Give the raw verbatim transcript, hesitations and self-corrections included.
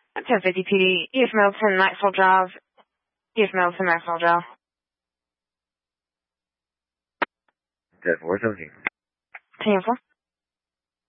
ten fifty P D, East Middleton, Maxwell Drive. East Middleton, Maxwell Drive. ten four seventeen. ten four.